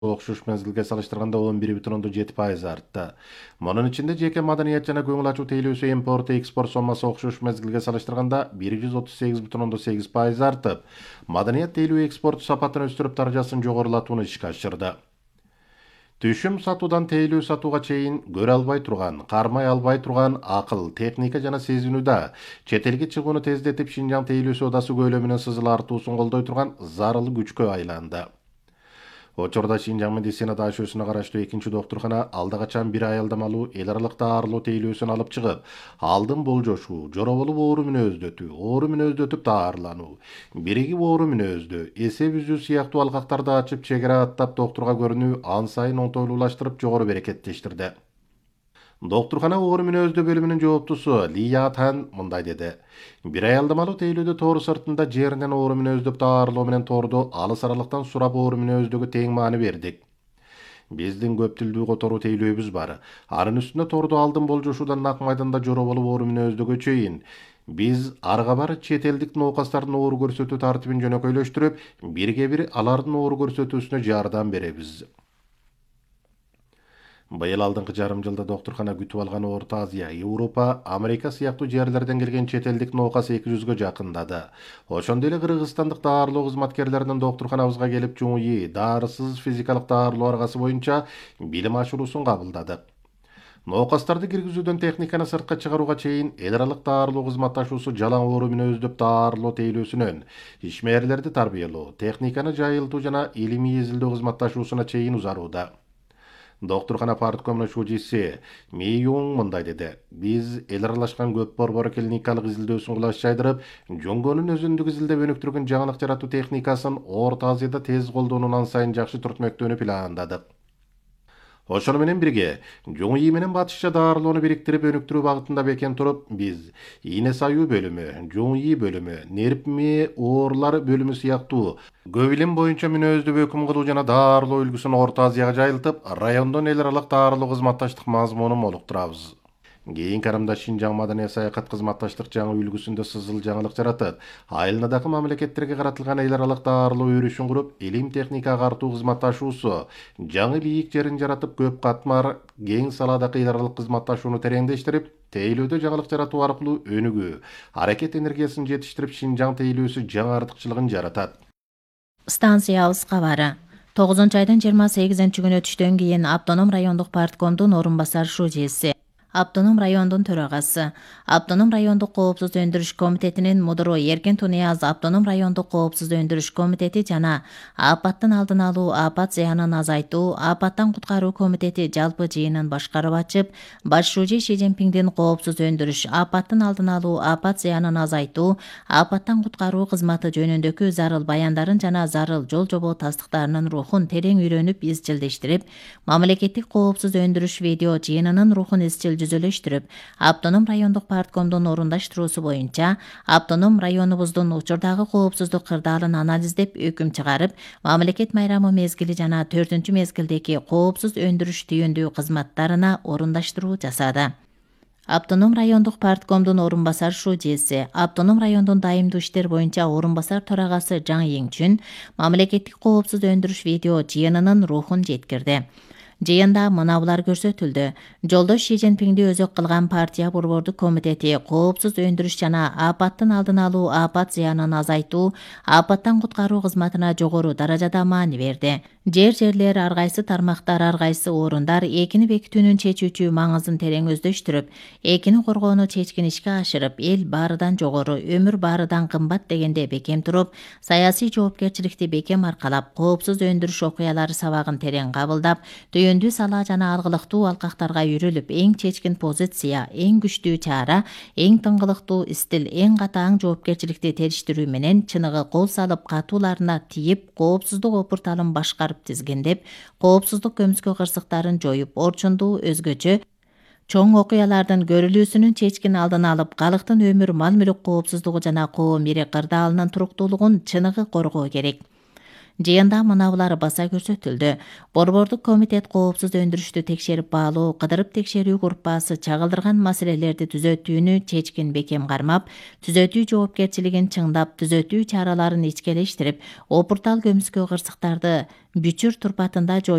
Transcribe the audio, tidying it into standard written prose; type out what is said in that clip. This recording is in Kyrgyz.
окшош мезгилге салыштырганда 11,7% артты. Мунун ичинде жеке маданият жана көңүл ачуу тейлөөсү импорт экспорт соммасы окшош мезгилге салыштырганда 138,9% артып, маданият тейлөө экспорт сапатын өстүрүп даражасын жогорулатууну ишке ашырды. Түшүм сатуудан тейлөө сатууга чейин көрө албай турган, кармай албай турган акыл, техника жана сезинүү да чет элге чыгууну тездетип Шинжаң тейлөөсү одасы көйлөмүнүн сызыл артуусун колдой турган зарыл күчкө айланды. Учурда Шинжаң медицина дашөсүнө караштуу экинчи доктурхана алда качан бир аялдамалуу эл аралык даарылоо тейлөөсүн алып чыгып, алдын болжошуу, жороболуп оору мүнөздөтүп даарылануу, биригип оору мүнөздө, эсеп үзүү сыяктуу алгактарды ачып чегара аттап доктурга көрүнүү ан сайын оңтойлуулаштырып жогору берекеттештирди. Доктурхана оору мүнөздөө бөлүмүнүн жооптусу Лия Тан мындай деди. Бир аялдамалуу тейлөөдө тоору сыртында жеринен оору мүнөздөп даарылоо менен тоорду алыс аралыктан сурап оору мүнөздөгө тең маани бердик. Биздин көп тилдүү которуу тейлөөбүз бар. Анын үстүнө тоорду алдын болжошуудан нак майданда жороболуп оору мүнөздөгө чейин биз арга бар чет элдик ноокастардын оору көрсөтүү тартибин жөнөкөйлөштүрүп, бирге бир алардын оору көрсөтүүсүнө жардам беребиз. Быйыл алдыңкы жарым жылда доктурхана күтүп алган Орто Азия, Европа, Америка сыяктуу жерлерден келген чет элдик ноокас 200-гө жакындады. Ошондой эле кыргызстандык даарылоо кызматкерлеринин доктурханабызга келип жуңуй, дарысыз физикалык даарылоо аргасы боюнча билим ашыруусун кабылдадык. Ноокастарды киргизүүдөн техниканы сыртка чыгарууга чейин эл аралык даарылоо кызматташуусу жалаң оору мүнөздөп даарылоо тейлөөсүнөн ишмерлерди тарбиялоо, техниканы жайылтуу жана илимий изилдөө кызматташуусуна чейин узарууда. Доктурхана парткомунун шужиси Ми Юң мындай деди. Биз эл аралашкан көп борбор клиникалык изилдөөсүн кулаш жайдырып, жөңгөнүн өзүндүк изилдеп өнүктүргөн жаңылык жаратуу техникасын Орто Азияда тез колдоонун ан сайын жакшы түртмөктөөнү пландадык. Ошону менен бирге, жуңуй менен батышча даарылоону бириктирип өнүктүрүү багытында бекем туруп, биз ийне саюу бөлүмү, жуңуй бөлүмү, нерв ми оорулар бөлүмү сыяктуу көп илим боюнча мүнөздү өкүм кылуу жана даарылоо үлгүсүн Орто Азияга жайылтып, райондон эл аралык даарылоо кызматташтык мазмунун молуктурабыз. Кийинки арымда Шинжаң маданий саякат кызматташтык жаңы үлгүсүндө сызыл жаңылык жаратып, айылнадагы мамлекеттерге каратылган эл аралык даарылоо өрүшүн куруп, илим техникага артуу кызматташуусу жаңы бийик жерин жаратып, көп катмар кең салаадагы эл аралык кызматташууну тереңдештирип, тейлөөдө жаңылык жаратуу аркылуу өнүгүү, аракет энергиясын жетиштирип, Шинжаң тейлөөсү жаңы артыкчылыгын жаратат. Станциябыз кабары 9-айдын 28 күнү түштөн кийин Автоном райондук парткомдун орун басар шужеси, Автоном райондун төрагасы, Автоном райондук коопсуз өндүрүш комитетинин мудуру Эркен Тунияз Автоном райондук коопсуз өндүрүш комитети жана апаттын алдын алуу, апат зыянын азайтуу, апаттан куткаруу комитети жалпы жыйынын башкарып ачып, баш шужи Ши Цзиньпиңдин коопсуз өндүрүш, апаттын алдын алуу, апат зыянын азайтуу, апаттан куткаруу кызматы жөнүндөгү зарыл баяндарын жана зарыл жол жобо тастыктарынын рухун терең үйрөнүп, изчилдештирип, мамлекеттик коопсуз өндүрүш видео жыйынынын рухун изчил жүзөлөштүрүп, Автоном райондук парткомдун орундаштыруусу боюнча Автоном районубуздун учурдагы коопсуздук кырдаалын анализдеп, өкүм чыгарып, мамлекет майрамы мезгили жана 4 мезгилдеги коопсуз өндүрүш түйүндүү кызматтарына орундаштыруу жасады. Автоном райондук парткомдун орун басар шужеси, Автоном райондун дайымдуу иштер боюнча орун басар төрагасы Жаң Ийиңчүн мамлекеттик коопсуз өндүрүш видео жыйынынын рухун жеткирди. Жыйында мынабулар көрсөтүлдү. Жолдош Ши Цзиньпиңди өзөк кылган партия борбордук комитети коопсуз өндүрүш жана апаттын алдын алуу, апат зыянын азайтуу, апаттан куткаруу кызматына жогору даражада маани берди. Жерлер ар кайсы тармактар, ар кайсы орундар экини бекитүүнүн чечүүчү маңызын терең өздөштүрүп, экини коргоону чечкин ишке ашырып, эл баарыдан жогору, өмүр баарыдан кымбат дегенде бекем туруп, саясий жоопкерчиликти бекем аркалап, коопсуз өндүрүш окуялары сабагын терең кабылдап, түйүндүү сала жана алгылыктуу алкактарга үйрөлүп, эң чечкин позиция, эң күчтүү чара, эң тыңгылыктуу стил, эң катаң жоопкерчиликти териштирүү менен чыныгы кол салып, катууларына тийип, коопсуздук опурталын башкарып тизгиндеп, коопсуздук көмүскө кырсыктарын жоюп, орчундуу өзгөчө чоң окуялардын көрүлүүсүнүн чечкин алдын алып, калктын өмүр, мал-мүлүк коопсуздугу жана коом ири кырдаалынын туруктуулугун чыныгы коргоо керек. Жыйында мынабулар баса көрсөтүлдү. Борбордук комитет коопсуз өндүрүштү текшерип баалоо, кыдырып текшерүү группасы чагылдырган маселелерди түзөтүүнү чечкин бекем кармап, түзөтүү жоопкерчилигин чыңдап, түзөтүү чараларын ичкелештирип, опуртал көмүскө кырсыктарды бүчүр турпатында